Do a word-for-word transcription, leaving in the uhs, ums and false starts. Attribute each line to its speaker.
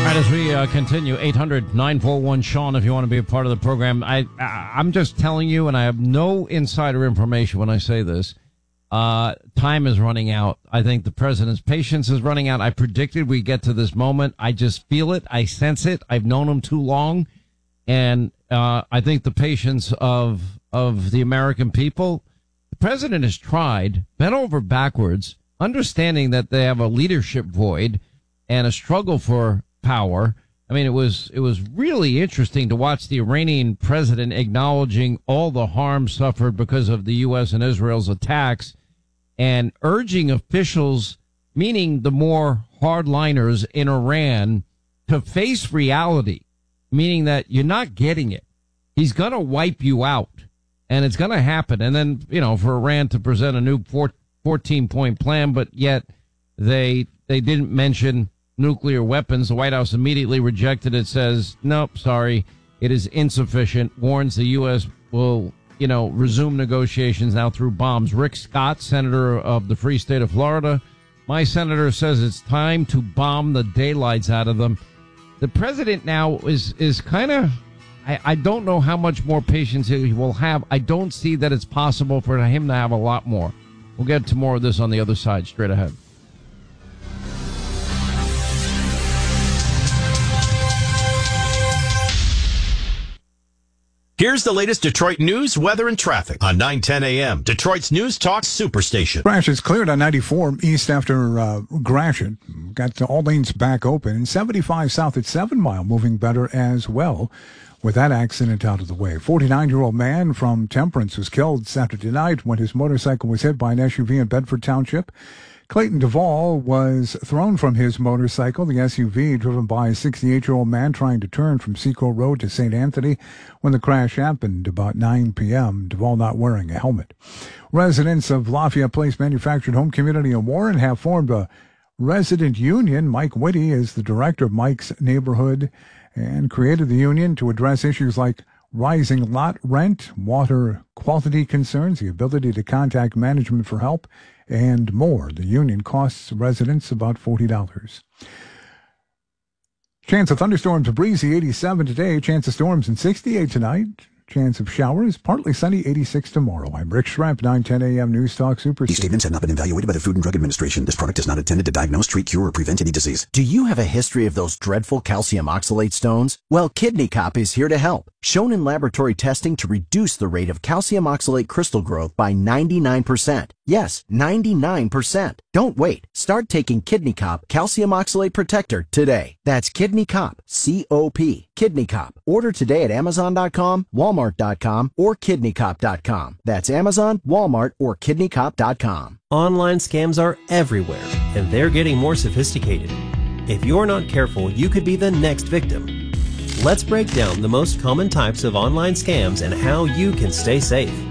Speaker 1: right, as we uh, continue, eight hundred nine four one Sean, if you want to be a part of the program. I, I, I'm just telling you, and I have no insider information when I say this, uh, time is running out. I think the president's patience is running out. I predicted we get to this moment. I just feel it. I sense it. I've known him too long. And uh, I think the patience of of the American people, the president has tried, bent over backwards, understanding that they have a leadership void and a struggle for power. I mean, it was it was really interesting to watch the Iranian president acknowledging all the harm suffered because of the U S and Israel's attacks and urging officials, meaning the more hardliners in Iran, to face reality, meaning that you're not getting it. He's going to wipe you out, and it's going to happen. And then, you know, for Iran to present a new fourteen-point plan, but yet they they didn't mention nuclear weapons. The White House immediately rejected it, says, nope, sorry, it is insufficient, warns the U S will, you know, resume negotiations now through bombs. Rick Scott, senator of the free state of Florida, my senator, says it's time to bomb the daylights out of them. The president now is, is kind of, I, I don't know how much more patience he will have. I don't see that it's possible for him to have a lot more. We'll get to more of this on the other side, straight ahead.
Speaker 2: Here's the latest Detroit news, weather, and traffic on nine ten a.m. Detroit's News Talk Superstation.
Speaker 3: Gratiot's cleared on ninety-four east after uh, Gratiot. Got all lanes back open. And seventy-five south at seven Mile moving better as well with that accident out of the way. forty-nine-year-old man from Temperance was killed Saturday night when his motorcycle was hit by an S U V in Bedford Township. Clayton Duvall was thrown from his motorcycle, the S U V driven by a sixty-eight-year-old man trying to turn from Seco Road to Saint Anthony when the crash happened about nine p.m., Duvall not wearing a helmet. Residents of Lafayette Place Manufactured Home Community in Warren have formed a resident union. Mike Whitty is the director of Mike's Neighborhood and created the union to address issues like rising lot rent, water quality concerns, the ability to contact management for help, and more. The union costs residents about forty dollars. Chance of thunderstorms, a breezy eighty-seven today. Chance of storms in sixty-eight tonight. Chance of showers, partly sunny, eighty-six tomorrow. I'm Rick Schrepp, nine ten a.m. News Talk Super.
Speaker 4: These statements have not been evaluated by the Food and Drug Administration. This product is not intended to diagnose, treat, cure, or prevent any disease.
Speaker 5: Do you have a history of those dreadful calcium oxalate stones? Well, Kidney Cop is here to help. Shown in laboratory testing to reduce the rate of calcium oxalate crystal growth by ninety-nine percent. Yes, ninety-nine percent. Don't wait. Start taking Kidney Cop Calcium Oxalate Protector today. That's Kidney Cop, C O P, Kidney Cop. Order today at Amazon dot com, Walmart dot com, or Kidney Cop dot com. That's Amazon, Walmart, or Kidney Cop dot com.
Speaker 6: Online scams are everywhere, and they're getting more sophisticated. If you're not careful, you could be the next victim. Let's break down the most common types of online scams and how you can stay safe.